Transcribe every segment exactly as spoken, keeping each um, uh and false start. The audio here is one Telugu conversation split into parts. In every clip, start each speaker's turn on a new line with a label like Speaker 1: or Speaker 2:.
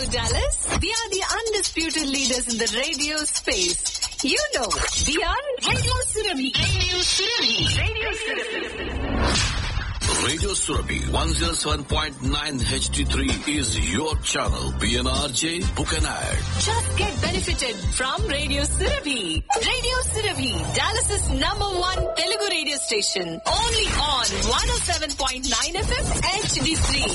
Speaker 1: Dallas? We are the undisputed leaders in the radio space. You know, we are Radio Surabhi. Radio Surabhi. Radio Surabhi.
Speaker 2: Radio Surabhi one oh seven point nine H D three is your channel. P N R J, book an ad.
Speaker 1: Just get benefited from Radio Surabhi. Radio Surabhi, Dallas's number one Telugu radio station. Only on one oh seven point nine F M H D three.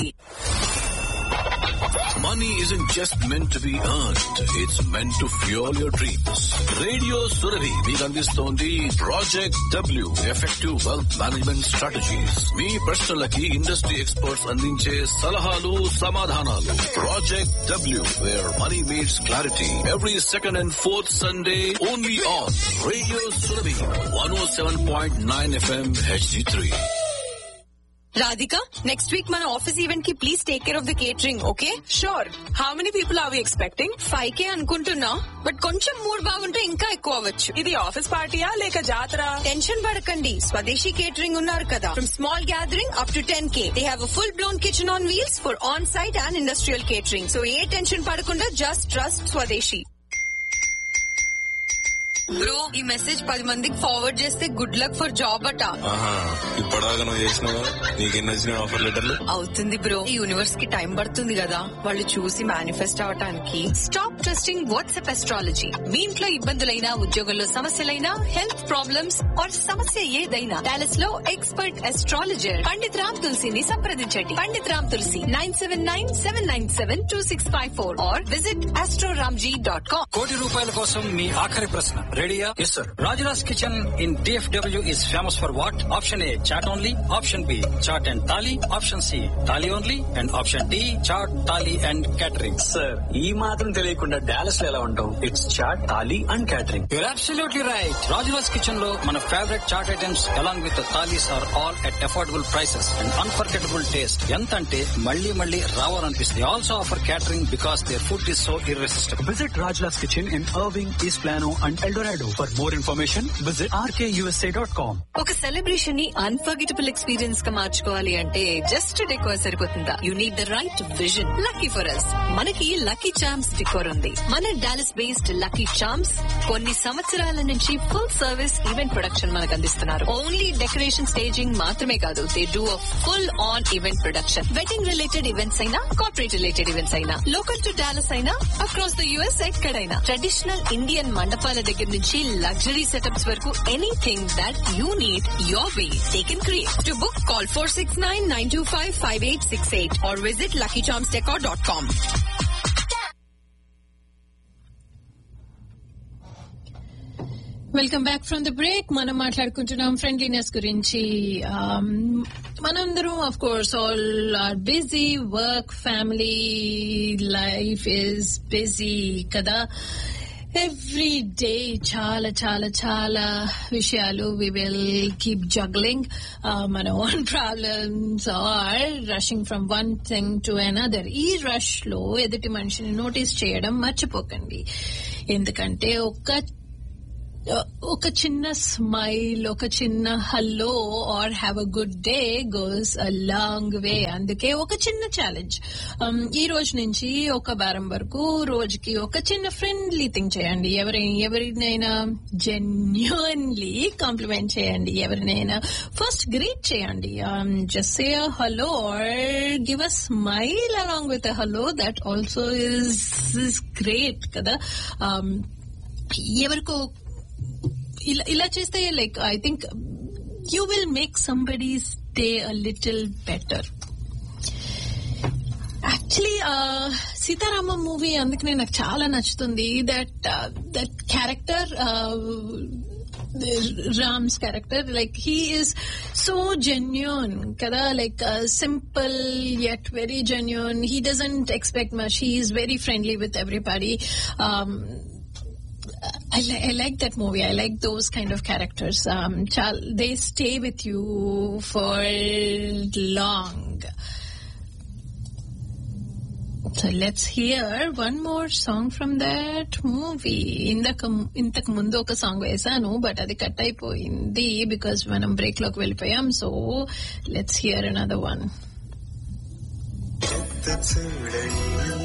Speaker 2: Money isn't just meant to be earned. It's meant to fuel your dreams. Radio Surabhi మీకు అందిస్తోంది project W effective wealth management strategies. మీ ప్రశ్నలకి ఇండస్ట్రీ ఎక్స్పర్ట్స్ అందించే సలహాలు, సమాధానాలు. Project W wear money meets clarity. Every second and fourth Sunday only on radio Surabhi one oh seven point nine F M H D three.
Speaker 1: Radhika, next week మన ఆఫీస్ ఈవెంట్ కి please take care of the catering, okay?
Speaker 3: Sure. How many people are we expecting?
Speaker 1: Five కే అనుకుంటున్నా, బట్ కొంచెం మూడ్ బాగుంటే ఇంకా ఎక్కువ అవ్వచ్చు.
Speaker 3: ఇది ఆఫీస్ పార్టీయా లేక జాతర?
Speaker 1: టెన్షన్ పడకండి, స్వదేశీ కేటరింగ్ ఉన్నారు కదా. From small gathering up to ten K they have a full blown kitchen on wheels for on site and industrial catering. So A tension పడకుండా జస్ట్ ట్రస్ట్ స్వదేశీ. బ్రో, ఈ మెసేజ్ పది మందికి ఫార్వర్డ్ చేస్తే గుడ్ లక్ ఫర్ జాబ్ అట.
Speaker 4: ఇప్పటిదాకా నువ్వు చేసినావా? నీకెన్ని వచ్చినాయి ఆఫర్ లెటర్లు?
Speaker 1: అవుతుంది బ్రో, ఈ యూనివర్స్ కి టైం పడుతుంది కదా వాళ్ళు చూసి మేనిఫెస్ట్ అవటానికి. Stop trusting WhatsApp astrology. మీ ఇంట్లో ఇబ్బందులైనా, ఉద్యోగంలో సమస్యలైనా, హెల్త్ ప్రాబ్లమ్స్ ఆర్ సమస్య ఏదైనా, డాలస్ లో ఎక్స్పర్ట్ అస్ట్రాలజర్ పండిత్ రామ్ తులసిని సంప్రదించండి. పండిత్ రామ్ తులసి nine seven nine seven nine seven two six five four are visit Astroramji dot com.
Speaker 5: కోటి రూపాయల కోసం మీ ఆఖరి ప్రశ్న రెడీయా? Yes sir. Rajula's kitchen in DFW is famous for what? Option A chat only, option B chat and thali, option C thali only, and option D chat, thali and catering.
Speaker 6: Sir, ఈ మాత్రం తెలియకుండా డాలస్ లో ఎలా ఉంటాం? It's chat, thali and catering.
Speaker 5: Your absolutely right. Rajula's kitchen లో మన favourite chat items along with thalis are all at affordable prices and unforgettable taste. ఎంత అంటే మళ్ళీ మళ్ళీ రావాలనిపిస్తుంది. Also offer catering because their food is so irresistible.
Speaker 6: Visit Rajula's kitchen in Irving, east Plano and Eldorado. For more information visit R K U yes A dot com.
Speaker 1: ఒక సెలబ్రేషన్ ని అన్ఫర్గెటబుల్ ఎక్స్పీరియన్స్ గా మార్చుకోవాలి అంటే జస్ట్ డెకోర్ సరిపోతుందా? You need the right vision. Lucky for us, మనకి లక్కీ చామ్స్ డెకోర్ ఉంది. మన డాలస్ బేస్డ్ లక్కీ చామ్స్ కొన్ని సంవత్సరాల నుంచి ఫుల్ సర్వీస్ ఈవెంట్ ప్రొడక్షన్ మనకు అందిస్తున్నారు. ఓన్లీ డెకరేషన్ స్టేజింగ్ మాత్రమే కాదు, they do a full on event production. Wedding related events అయినా, కార్పొరేట్ రిలేటెడ్ ఈవెంట్స్ అయినా, లోకల్ టు డాలస్ అయినా, అక్రాస్ ద యుఎస్ ఎక్కడైనా, ట్రెడిషనల్ ఇండియన్ మండపాల దగ్గర నుంచి లగ్జరీ సెటప్స్ వరకు, anything that you need your way they can create. To book call four six nine nine two five five eight six eight are visit lucky charms decor dot com.
Speaker 7: Welcome back from the break. మనం మాట్లాడుకుంటున్నాం ఫ్రెండ్లీనెస్ గురించి. మనందరం of course all are busy, work, family life is busy కదా. ఎవ్రీ డే చాలా చాలా చాలా విషయాలు వి విల్ కీప్ జగ్లింగ్ మన own problems are rushing from one thing to another. ఈ రష్ లో ఎదుటి మనిషిని నోటీస్ చేయడం మర్చిపోకండి. ఎందుకంటే ఒక్క ఒక చిన్న స్మైల్, ఒక చిన్న hello are have a good day goes a long way. అందుకే ఒక చిన్న ఛాలెంజ్. ఈ రోజు నుంచి ఒక వారం వరకు రోజుకి ఒక చిన్న ఫ్రెండ్లీ థింగ్ చేయండి. ఎవరి ఎవరినైనా జెన్యున్లీ కాంప్లిమెంట్ చేయండి. ఎవరినైనా ఫస్ట్ గ్రీట్ చేయండి. Just say a hello or give a smile along with a hello. That also is great కదా. ఎవరికో ఇలా ఇలా చేస్తే like I think you will make somebody's day a little better. Actually Sitarama movie అందుకనే నాకు చాలా నచ్చుతుంది. That that character, Ram's character, like he is so genuine kada, like uh, simple yet very genuine. He doesn't expect much. He is very friendly with everybody. um I, li- I like that movie. I like those kind of characters. Um, chal- they stay with you for long. So let's hear one more song from that movie. Indaka intak mundu oka song vesanu, but adi cut ayipoyindi because manam break loki vellipoyam. So let's hear another one.